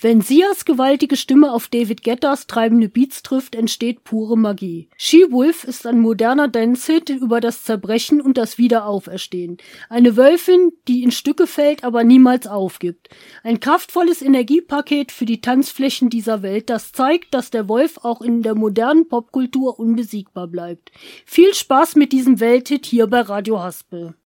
Wenn Sias gewaltige Stimme auf David Guettas treibende Beats trifft, entsteht pure Magie. She-Wolf ist ein moderner Dance-Hit über das Zerbrechen und das Wiederauferstehen. Eine Wölfin, die in Stücke fällt, aber niemals aufgibt. Ein kraftvolles Energiepaket für die Tanzflächen dieser Welt, das zeigt, dass der Wolf auch in der modernen Popkultur unbesiegbar bleibt. Viel Spaß mit diesem Welthit hier bei Radio Haspel.